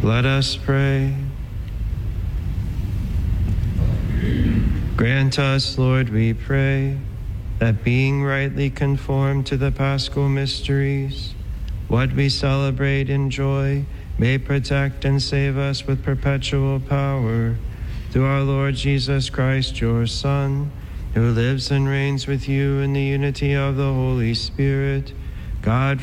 Let us pray. Grant us, Lord, we pray, that being rightly conformed to the Paschal mysteries, what we celebrate in joy may protect and save us with perpetual power. Through our Lord Jesus Christ, your Son, who lives and reigns with you in the unity of the Holy Spirit, God,